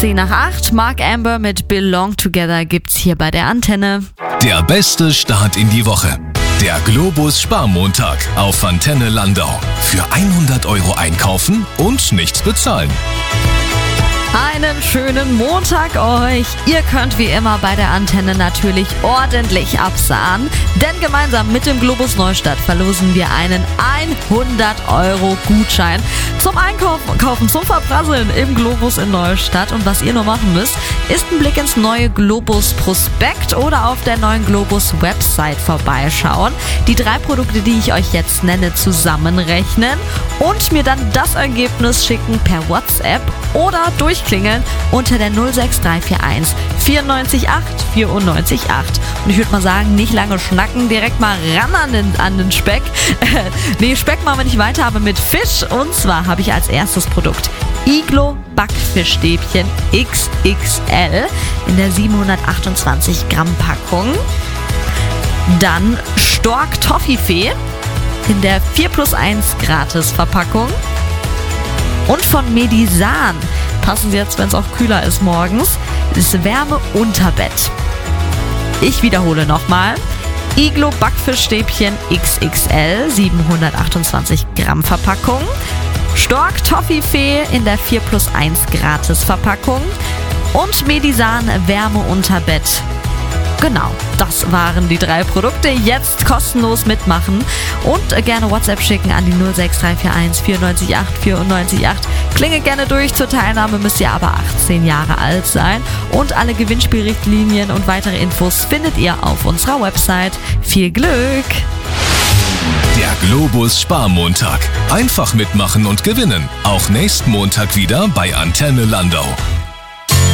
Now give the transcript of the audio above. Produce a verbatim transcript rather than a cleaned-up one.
zehn nach acht. Mark Amber mit Belong Together gibt's hier bei der Antenne. Der beste Start in die Woche. Der Globus Sparmontag auf Antenne Landau. Für hundert Euro einkaufen und nichts bezahlen. Einen schönen Montag euch. Ihr könnt wie immer bei der Antenne natürlich ordentlich absahen, denn gemeinsam mit dem Globus Neustadt verlosen wir einen hundert Euro Gutschein zum Einkaufen, kaufen, zum Verprasseln im Globus in Neustadt. Und was ihr nur machen müsst, ist ein Blick ins neue Globus Prospekt oder auf der neuen Globus Website vorbeischauen, die drei Produkte, die ich euch jetzt nenne, zusammenrechnen und mir dann das Ergebnis schicken per WhatsApp oder durchklingeln unter der null sechs drei vier eins vierundneunzig acht vierundneunzig acht. Und ich würde mal sagen, nicht lange schnacken, direkt mal ran an den, an den Speck. nee, Speck machen wir nicht weiter, aber mit Fisch. Und zwar habe ich als erstes Produkt Iglo Backfischstäbchen X X L in der siebenhundertachtundzwanzig Gramm Packung. Dann Stork Toffifee in der vier plus eins Gratis Verpackung. Und von Medisan, passen Sie jetzt, wenn es auch kühler ist morgens, ist Wärme-Unterbett. Ich wiederhole nochmal. Iglo Backfischstäbchen X X L, siebenhundertachtundzwanzig Gramm Verpackung. Stork Toffifee in der vier plus eins Gratis Verpackung. Und Medisan Wärme-Unterbett. Genau, das waren die drei Produkte. Jetzt kostenlos mitmachen und gerne WhatsApp schicken an die null sechs drei vier eins vierundneunzig acht vierundneunzig acht. Klingelt gerne durch. Zur Teilnahme müsst ihr aber achtzehn Jahre alt sein. Und alle Gewinnspielrichtlinien und weitere Infos findet ihr auf unserer Website. Viel Glück! Der Globus Sparmontag. Einfach mitmachen und gewinnen. Auch nächsten Montag wieder bei Antenne Landau.